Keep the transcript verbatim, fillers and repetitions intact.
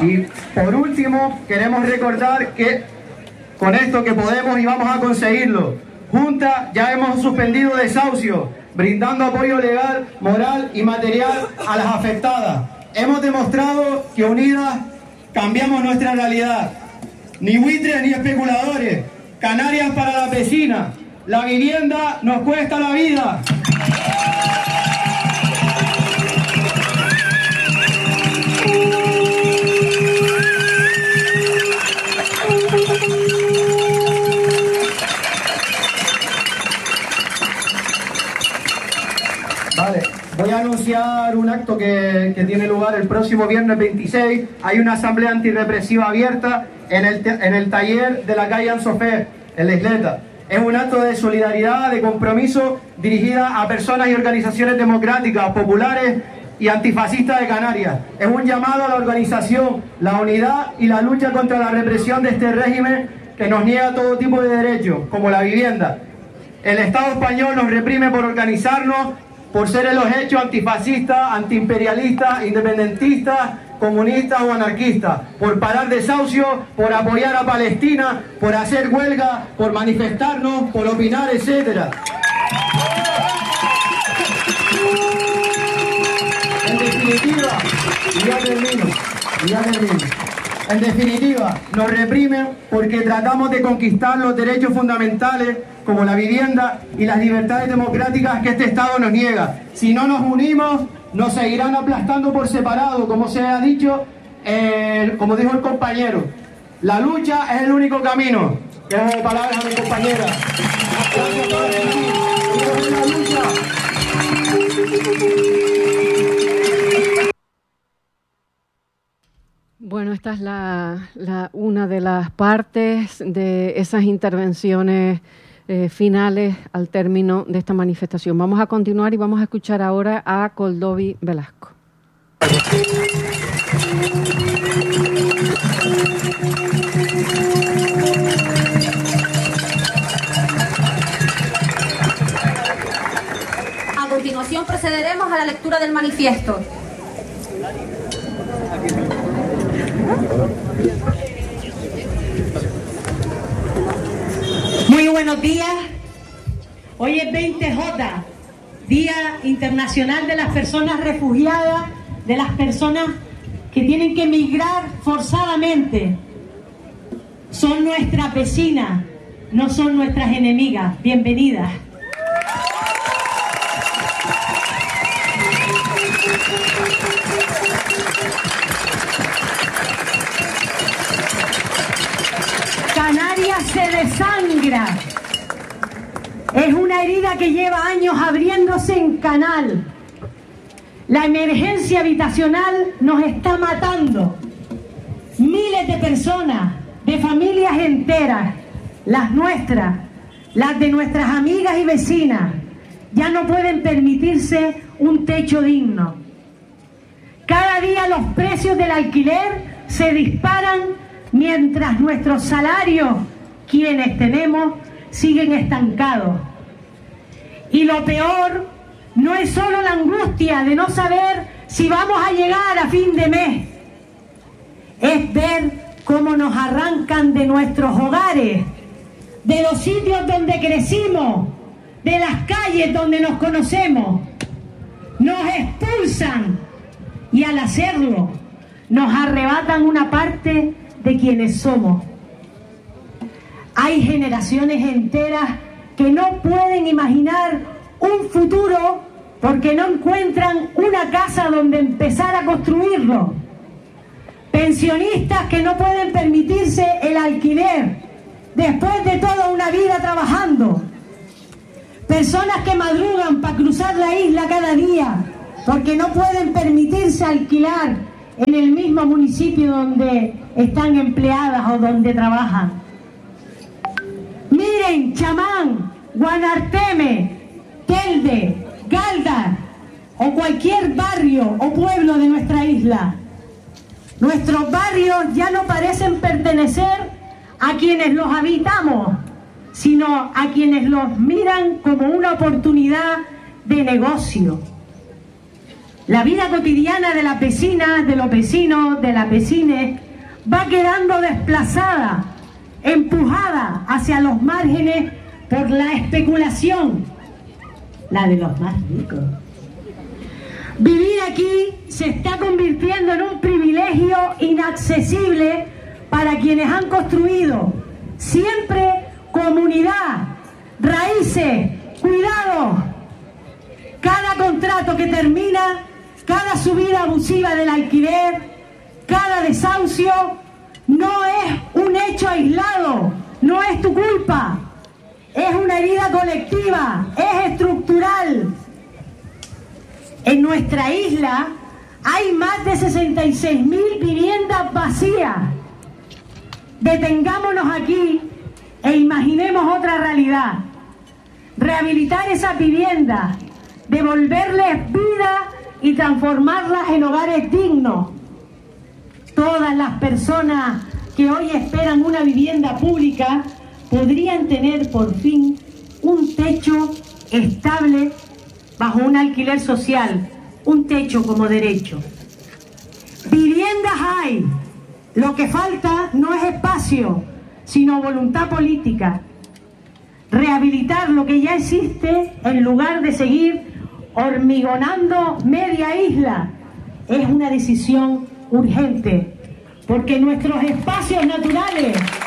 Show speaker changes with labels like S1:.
S1: Y por último, queremos recordar que con esto que podemos y vamos a conseguirlo. Juntas ya hemos suspendido desahucios, brindando apoyo legal, moral y material a las afectadas. Hemos demostrado que unidas cambiamos nuestra realidad. Ni buitres ni especuladores. Canarias para las vecinas. La vivienda nos cuesta la vida. Vale, voy a anunciar un acto que, que tiene lugar el próximo viernes veintiséis. Hay una asamblea antirrepresiva abierta en el, en el taller de la calle Ansofé, en La Isleta. Es un acto de solidaridad, de compromiso, dirigida a personas y organizaciones democráticas, populares y antifascistas de Canarias. Es un llamado a la organización, la unidad y la lucha contra la represión de este régimen que nos niega todo tipo de derechos, como la vivienda. El Estado español nos reprime por organizarnos, por ser en los hechos antifascistas, antiimperialistas, independentistas, comunistas o anarquistas, por parar desahucios, por apoyar a Palestina, por hacer huelga, por manifestarnos, por opinar, etcétera. En definitiva, y ya termino, y ya termino. En definitiva, nos reprimen porque tratamos de conquistar los derechos fundamentales como la vivienda y las libertades democráticas que este Estado nos niega. Si no nos unimos, nos seguirán aplastando por separado, como se ha dicho, eh, como dijo el compañero. La lucha es el único camino. Quiero palabras a mi compañera. Gracias por venir. ¡Viva la lucha!
S2: Bueno, esta es la, la, una de las partes de esas intervenciones eh, finales al término de esta manifestación. Vamos a continuar y vamos a escuchar ahora a Coldovi Velasco.
S3: A continuación procederemos a la lectura del manifiesto.
S4: Muy buenos días. Hoy es veinte J, Día Internacional de las Personas Refugiadas, de las personas que tienen que emigrar forzadamente. Son nuestras vecinas, no son nuestras enemigas. Bienvenidas. Canarias se desangra. Es una herida que lleva años abriéndose en canal. La emergencia habitacional nos está matando. Miles de personas, de familias enteras, las nuestras, las de nuestras amigas y vecinas, ya no pueden permitirse un techo digno. Cada día los precios del alquiler se disparan mientras nuestros salarios, quienes tenemos, siguen estancados. Y lo peor no es solo la angustia de no saber si vamos a llegar a fin de mes, es ver cómo nos arrancan de nuestros hogares, de los sitios donde crecimos, de las calles donde nos conocemos. Nos expulsan y al hacerlo nos arrebatan una parte de quienes somos. Hay generaciones enteras que no pueden imaginar un futuro porque no encuentran una casa donde empezar a construirlo. Pensionistas que no pueden permitirse el alquiler después de toda una vida trabajando. Personas que madrugan para cruzar la isla cada día porque no pueden permitirse alquilar en el mismo municipio donde están empleadas o donde trabajan. Miren, Chamán, Guanarteme, Telde, Galdar o cualquier barrio o pueblo de nuestra isla. Nuestros barrios ya no parecen pertenecer a quienes los habitamos, sino a quienes los miran como una oportunidad de negocio. La vida cotidiana de las vecinas, de los vecinos, de las vecines, va quedando desplazada, empujada hacia los márgenes por la especulación, la de los más ricos. Vivir aquí se está convirtiendo en un privilegio inaccesible para quienes han construido siempre comunidad, raíces, cuidado. Cada contrato que termina, cada subida abusiva del alquiler, cada desahucio, no es un hecho aislado, no es tu culpa, es una herida colectiva, es estructural. En nuestra isla hay más de sesenta y seis mil viviendas vacías. Detengámonos aquí e imaginemos otra realidad. Rehabilitar esas viviendas, devolverles vida y transformarlas en hogares dignos. Todas las personas que hoy esperan una vivienda pública podrían tener por fin un techo estable bajo un alquiler social, un techo como derecho. Viviendas hay, lo que falta no es espacio, sino voluntad política. Rehabilitar lo que ya existe en lugar de seguir hormigonando media isla es una decisión urgente, porque nuestros espacios naturales